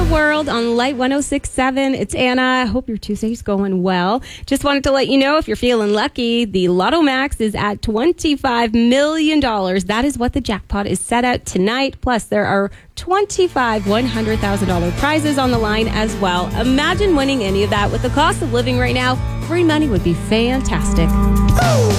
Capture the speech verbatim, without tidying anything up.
the world on Light one oh six point seven. It's Anna. I hope your Tuesday's going well. Just wanted to let you know, if you're feeling lucky, the Lotto Max is at twenty-five million dollars. That is what the jackpot is set at tonight. Plus, there are twenty-five one hundred thousand dollars prizes on the line as well. Imagine winning any of that. With the cost of living right now, free money would be fantastic. Ooh.